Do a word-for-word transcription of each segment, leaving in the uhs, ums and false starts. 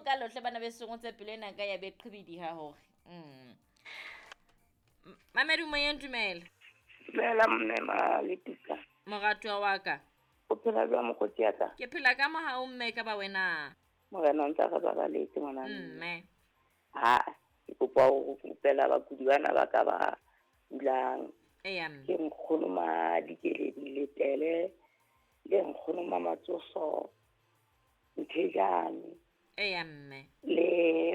ka lohle bana be song tse pele na ka ya be qhibidi ha hore mm Mamedi moyeng dumela Dumela mme ma Letika moratwa wa ka o phela jwa mokgotsi ya ka ke phela ka mohao mme ka ba wena morena ntse ga ba ba letse ngwana mme ha ke kopa o kupela ba kudi bana ba ka ba bulang eyam ke nkgonoma dikeledi le tele le nkgonoma matsoso ntejane eyam mme le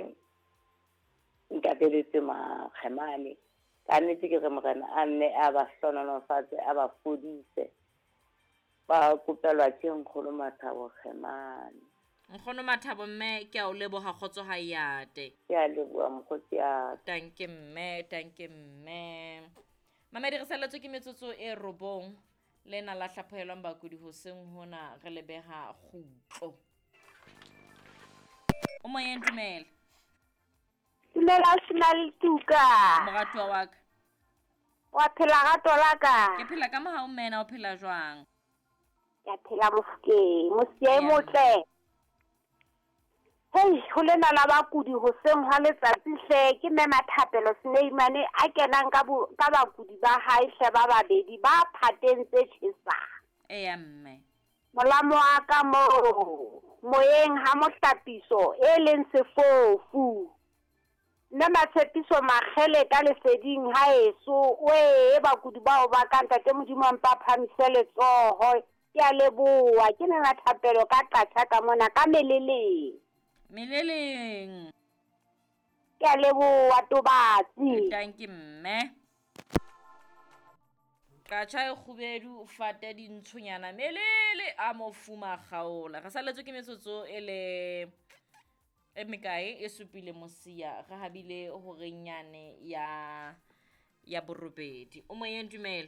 ntabeletse ma khemane ka nnete ke re morena a nne a ba hlononofatse a ba fodise ba kopelwa ke nkgolo mathabo khemane nkgono mathabo mme ke a o leboga kgotso ha yate ke a leboa mokgotsi ya tanke mme tanke mme Mamedi re saletswe ke metsotso e robong le na la hlaphoelwang bakudi hoseng hona re lebega khutlo o moyeng dumela Dumela Small Tuka moratwa wa ka wa phela ga tola ka ke phela ka mohao mmena o phela jwang ya phela mofke mosie motle Hey ho lena la bakudi hoseng ha letsatsi hle ke mme Mathapelo Sneimane a kenang ka ka bakudi ba hae hle ba babedi ba phateng tse tshesa eya mme molamo wa ka mo moyeng ha mohlapiso e leng sefofu nna Matshepiso Magele ka leseding haeso we bakudi bao ba kanta te modimo mpa phamisele tsoho ya leboa ke nna Mathapelo ka qatsha ka mona ka meleleng meleleng ke a leboa tobatsi tanki mme ka tshai khubedu fata dintshonyana melele a mofuma khaola ga saletswe ke metsotso ele e mekae e supile mosia ga habile hore nyane ya ya borobedi o moyeng dumela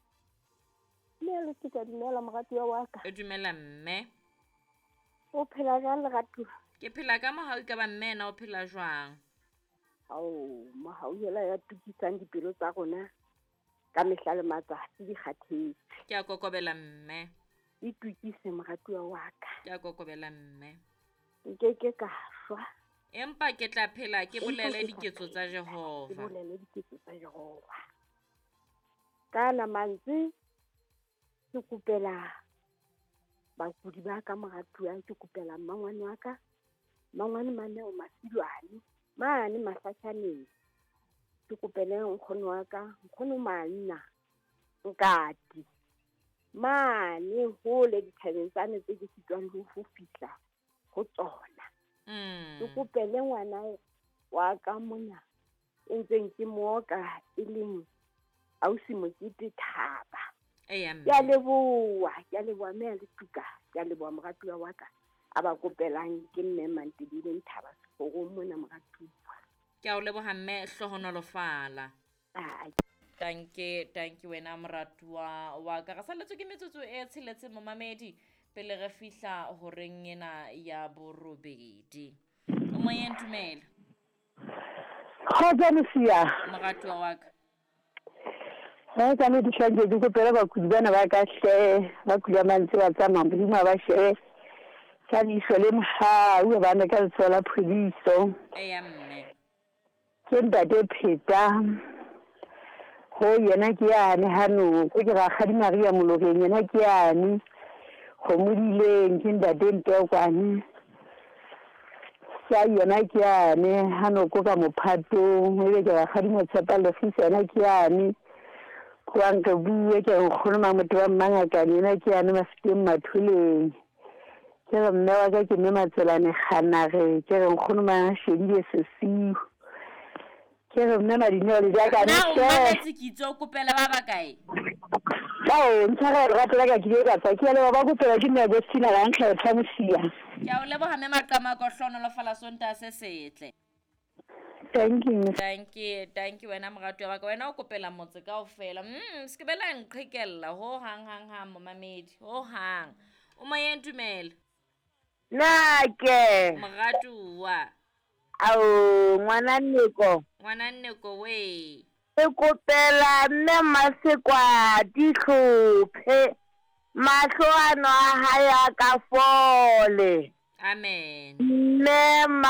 le ke ka dumela mogati wa ka e dumela mme o phela jang le gatu ke phela ka mohau ka ba mme na o phela jwang au mahau yela ya tukisang dipelo tsa rona ka mehla le matsatsi di kgathetse ke a kokobela mme e tukise mogati wa ka ke a kokobela mme ke ke ka shwa empa ke tla phela ke bolele diketso tsa ke Jehova bolele diketso tsa Jehova kana mantsi ke kupela bakudi ba ka mogati wa ke kupela mmangwane wa ka mangwane maneo masilwane mane masatshaneng ke kopele nkgono wa ka nkgono manna nkati mane hole dithabeng tsane tse ke sitwang le ho fihla go tsona mm ke kopele ngwana wa ka mona e ntseng ke moka e leng ausi Mokete Thaba eya mme ya leboa ya leboa me le tuka ya leboa mogati wa ka aba kopelang ke mme Mantebile Thaba go mona mogati ke a o leboga mme hlohonolofala a tanke tanke wena moratwa wa ka ga saletswe ke metsotso e tsheletse mo Mamedi pele re fihla horeng ena ya borobedi o moyeng dumela khotsa mosia moratwa wa ka ha ka me ditlhange di kopela bakudi bana ba ka hle ba kula mantse ba tsa mambudima ba she ka di sole mohau ba ne ka tsola phodiso eya mme ke ntate Pheta ho yena ke yane hano ke ga khadi Maria Mologeng yena ke yane go modileng ke ntate Ntokwane sa yena ke yane hano ko ka mophato mo le ga khadi Motshepa le fisa yena ke yane kwang ka bue ke go nna motho wa mangaka yena ke yane Masekeng Mathuleng ke re mme wa ka ke mme Matselane Kganare ke re go nna shedile sesiu ke re mme Madinyo le ja ka na o mametse kitso kopela ba bakae ba o ntshara re ratela ka kile ka tsa ke le ba kopela ke nne go sina la nkga tsamisia ke a o leboga mme maqama go hlonolofala sonta se setle thank you thank you thank you wena moratwa wa ka wena o kopela motse kaofela mm se ke bela nqhekella ho hang hang ha mo Mamedi ho hang o moyeng dumela na ke moratwa au ngwana nneko ngwana nneko we e kopela mme Masekwa dihlophe mahlo ano a haya ka fole amen mme